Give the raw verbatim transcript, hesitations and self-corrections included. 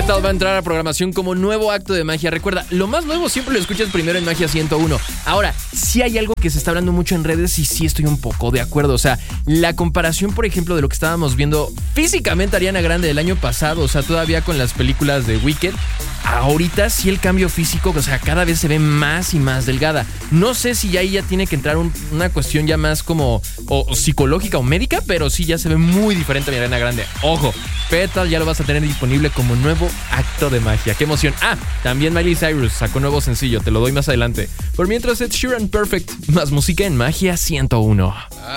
Petal va a entrar a programación como nuevo acto de magia. Recuerda, lo más nuevo siempre lo escuchas primero en Magia ciento uno. Ahora, sí hay algo que se está hablando mucho en redes y sí estoy un poco de acuerdo. O sea, la comparación, por ejemplo, de lo que estábamos viendo físicamente Ariana Grande del año pasado, o sea, todavía con las películas de Wicked, ahorita sí el cambio físico, o sea, cada vez se ve más y más delgada. No sé si ya ahí ya tiene que entrar un, una cuestión ya más como o, o psicológica o médica, pero sí ya se ve muy diferente a mi Ariana Grande. Ojo, Petal ya lo vas a tener disponible como nuevo acto de magia. ¡Qué emoción! Ah, también Miley Cyrus sacó nuevo sencillo, te lo doy más adelante. Por mientras, Ed Sheeran Perfect, más música en Magia ciento uno.